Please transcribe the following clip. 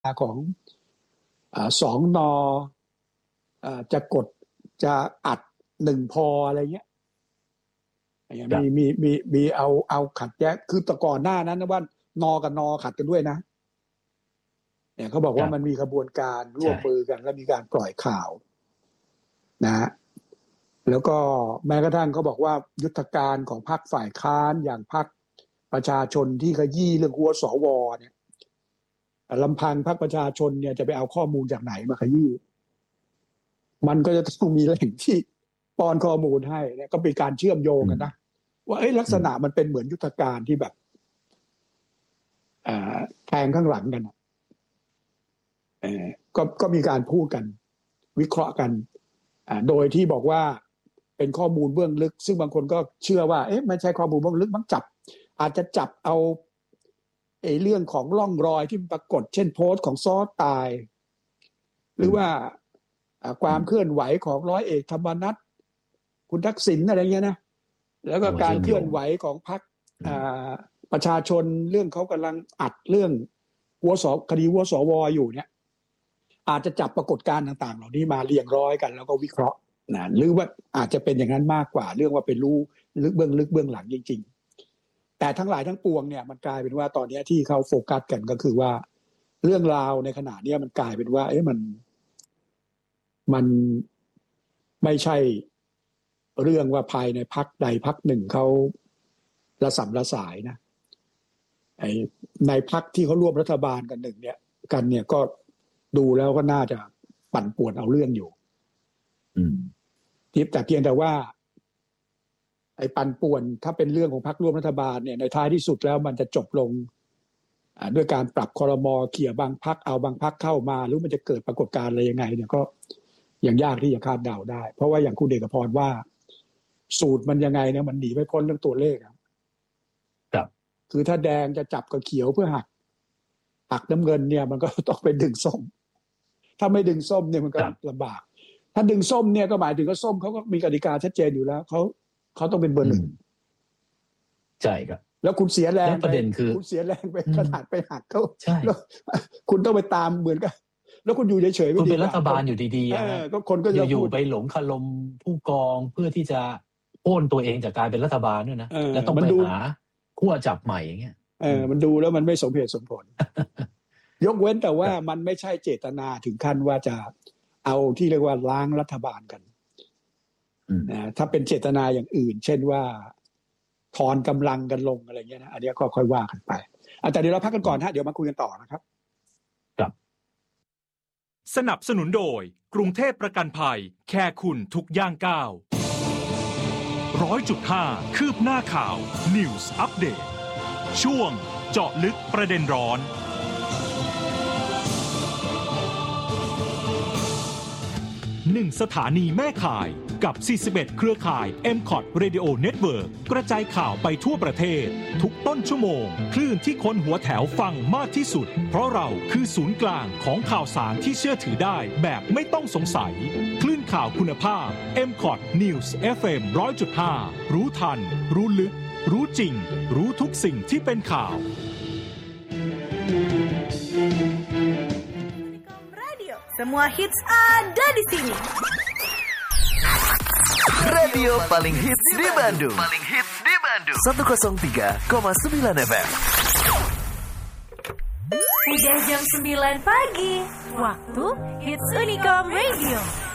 ของ2 นจะกดจะอัด1 พออะไรเงี้ยมีเอาขัดแย้งคือแต่ก่อนหน้านั้นนะว่านกับนขัดกันด้วยนะเนี่ยเขาบอกว่ามันมีกระบวนการร่วมมือกันและมีการปล่อยข่าวนะฮะแล้วก็แม้กระทั่งเขาบอกว่ายุทธการของพรรคฝ่ายค้านอย่างพรรคประชาชนที่ขยี้เรื่องหัวสวเนี่ยลำพังพรรคประชาชนเนี่ยจะไปเอาข้อมูลจากไหนมาขยี้มันก็จะต้องมีแหล่งที่ป้อนข้อมูลให้เนี่ยก็เป็นการเชื่อมโยงกันนะว่าลักษณะมันเป็นเหมือนยุทธการที่แบบแทงข้างหลังกันก็มีการพูดกันวิเคราะห์กันโดยที่บอกว่าเป็นข้อมูลเบื้องลึกซึ่งบางคนก็เชื่อว่าไม่ใช่ข้อมูลเบื้องลึกมันอาจจะจับเอาเรื่องของร่องรอยที่ปรากฏเช่นโพสต์ของซ้อตายหรือว่าความเคลื่อนไหวของร้อยเอกธรรมนัสคุณทักษิณอะไรเงี้ยนะแล้วก็การเคลื่อนไหวของพรรคประชาชนเรื่องเขากำลังอัดเรื่องคดีหัวสวอยู่เนี่ยอาจจะจับปรากฏการณ์ต่างๆเหล่านี้มาเรียงร้อยกันแล้วก็วิเคราะห์นะหรือว่าอาจจะเป็นอย่างนั้นมากกว่าเรื่องว่าเป็นรู้ลึกเบื้องหลังจริงๆแต่ทั้งหลายทั้งปวงเนี่ยมันกลายเป็นว่าตอนนี้ที่เขาโฟกัสกันก็คือว่าเรื่องราวในขณะนี้มันกลายเป็นว่ามันไม่ใช่เรื่องว่าภายในพรรคใดพรรคหนึ่งเขาระสำระสายนะในพรรคที่เขาร่วมรัฐบาลกันเนี่ยก็ดูแล้วก็น่าจะปั่นป่วนเอาเรื่องอยู่แต่เพียงแต่ว่าปั่นป่วนถ้าเป็นเรื่องของพรรคร่วมรัฐบาลเนี่ยในท้ายที่สุดแล้วมันจะจบลงด้วยการปรับครม.เขี่ยบางพรรคเอาบางพรรคเข้ามาหรือมันจะเกิดปรากฏการณ์อะไรยังไงเนี่ยก็ยังยากที่จะคาดเดาได้เพราะว่าอย่างคุณเดชพรว่าสูตรมันยังไงเนี่ยมันหนีไม่พ้นเรื่องตัวเลขครับคือถ้าแดงจะจับกับเขียวเพื่อหักน้ำเงินเนี่ยมันก็ต้องไปดึงส้มถ้าไม่ดึงส้มเนี่ยมันก็ลำบากถ้าดึงส้มเนี่ยก็หมายถึงว่าส้มเขาก็มีกติกาชัดเจนอยู่แล้วเขาต้องเป็นเบอร์หนึ่งใช่ครับแล้วคุณเสียแรงประเด็นคือคุณเสียแรงไปขนาดไปหักเขาแล้วคุณต้องไปตามเหมือนกันแล้วคุณอยู่เฉยๆไม่ดีคุณเป็นรัฐบาลอยู่ดีก็คนก็จะอยู่ไปหลงคารมผู้กองเพื่อที่จะโค่นตัวเองจากการเป็นรัฐบาลด้วยนะแล้วต้องไปหาขั้วจับใหม่อย่างเงี้ยมันดูแล้วมันไม่สมเหตุสมผลยกเว้นแต่ว่ามันไม่ใช่เจตนาถึงขั้นว่าจะเอาที่เรียกว่าล้างรัฐบาลกันถ้าเป็นเจตนาอย่างอื่นเช่นว่าถอนกำลังกันลงอะไรเงี้ยนะอันนี้ก็ค่อยว่ากันไปแต่เดี๋ยวเราพักกันก่อนเดี๋ยวมาคุยกันต่อนะครับสนับสนุนโดยกรุงเทพประกันภัยแค่คุณทุกย่างก้าว 100.5 คืบหน้าข่าว News Update ช่วงเจาะลึกประเด็นร้อน1 สถานีแม่ข่ายกับ41เครือข่าย MCOT Radio Network กระจายข่าวไปทั่วประเทศทุกต้นชั่วโมงคลื่นที่คนหัวแถวฟังมากที่สุดเพราะเราคือศูนย์กลางของข่าวสารที่เชื่อถือได้แบบไม่ต้องสงสัยคลื่นข่าวคุณภาพ MCOT News FM 100.5 รู้ทันรู้ลึกรู้จริงรู้ทุกสิ่งที่เป็นข่าว Semua hits ada di sini. Radio paling hits di Bandung. 103,9 FM. Udah jam 9 pagi. Waktu Hits Unicom Radio.